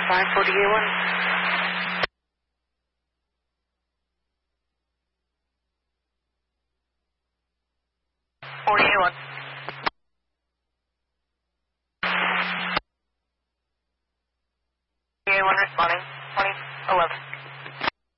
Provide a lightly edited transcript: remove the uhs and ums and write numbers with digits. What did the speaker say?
5 for the A1. 48-1. A1 responding. 2011.